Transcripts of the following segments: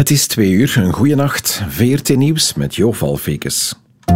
Het is 2:00, een goeie nacht. VRT Nieuws met Jo Valfekes.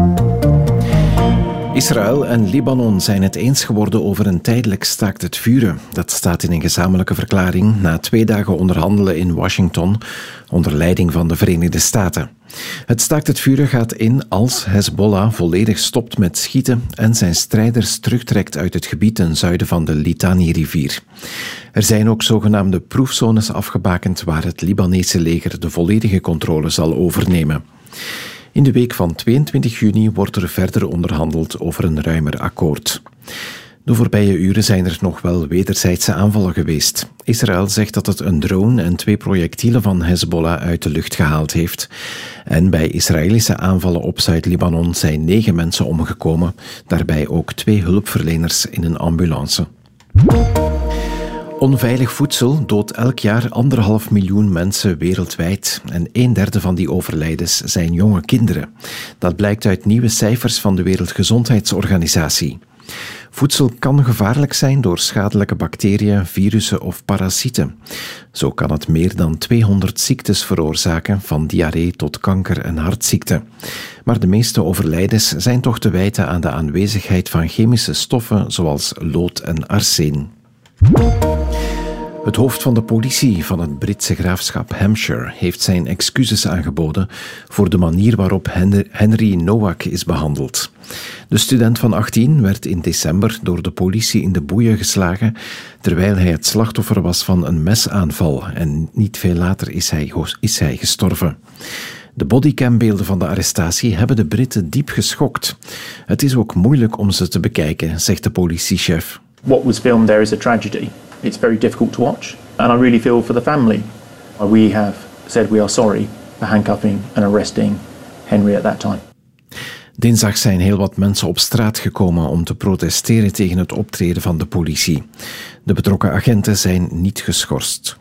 Israël en Libanon zijn het eens geworden over een tijdelijk staakt het vuren. Dat staat in een gezamenlijke verklaring na 2 dagen onderhandelen in Washington onder leiding van de Verenigde Staten. Het staakt het vuren gaat in als Hezbollah volledig stopt met schieten en zijn strijders terugtrekt uit het gebied ten zuiden van de Litani-rivier. Er zijn ook zogenaamde proefzones afgebakend waar het Libanese leger de volledige controle zal overnemen. In de week van 22 juni wordt er verder onderhandeld over een ruimer akkoord. De voorbije uren zijn er nog wel wederzijdse aanvallen geweest. Israël zegt dat het een drone en 2 projectielen van Hezbollah uit de lucht gehaald heeft. En bij Israëlische aanvallen op Zuid-Libanon zijn 9 mensen omgekomen, daarbij ook 2 hulpverleners in een ambulance. Onveilig voedsel doodt elk jaar 1,5 miljoen mensen wereldwijd en 1/3 van die overlijdens zijn jonge kinderen. Dat blijkt uit nieuwe cijfers van de Wereldgezondheidsorganisatie. Voedsel kan gevaarlijk zijn door schadelijke bacteriën, virussen of parasieten. Zo kan het meer dan 200 ziektes veroorzaken, van diarree tot kanker en hartziekten. Maar de meeste overlijdens zijn toch te wijten aan de aanwezigheid van chemische stoffen zoals lood en arsen. Het hoofd van de politie van het Britse graafschap Hampshire heeft zijn excuses aangeboden voor de manier waarop Henry Nowak is behandeld. De student van 18 werd in december door de politie in de boeien geslagen terwijl hij het slachtoffer was van een mesaanval en niet veel later is hij gestorven. De bodycambeelden van de arrestatie hebben de Britten diep geschokt. Het is ook moeilijk om ze te bekijken, zegt de politiechef. What was filmed there is a tragedy. It's very difficult to watch, and I really feel for the family. We have said we are sorry for handcuffing and arresting Henry at that time. Dinsdag zijn heel wat mensen op straat gekomen om te protesteren tegen het optreden van de politie. De betrokken agenten zijn niet geschorst.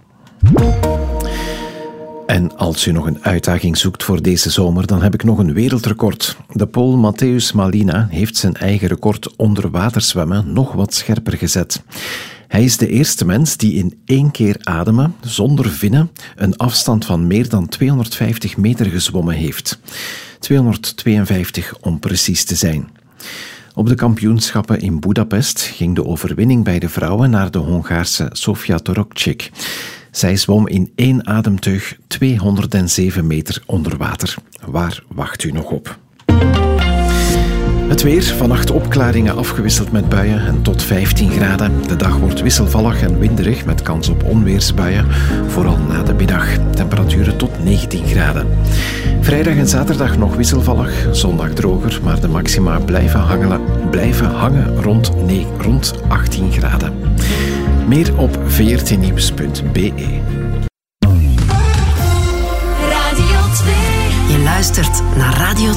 En als u nog een uitdaging zoekt voor deze zomer, dan heb ik nog een wereldrecord. De Pool Mateusz Malina heeft zijn eigen record onder water zwemmen nog wat scherper gezet. Hij is de eerste mens die in 1 keer ademen, zonder vinnen, een afstand van meer dan 250 meter gezwommen heeft. 252 om precies te zijn. Op de kampioenschappen in Budapest ging de overwinning bij de vrouwen naar de Hongaarse Sofia Torokcic. Zij zwom in 1 ademteug 207 meter onder water. Waar wacht u nog op? Het weer, vannacht opklaringen afgewisseld met buien en tot 15 graden. De dag wordt wisselvallig en winderig met kans op onweersbuien, vooral na de middag. Temperaturen tot 19 graden. Vrijdag en zaterdag nog wisselvallig, zondag droger, maar de maxima blijven hangen rond 18 graden. Meer op vrtnieuws.be. Radio 2. Je luistert naar Radio 2.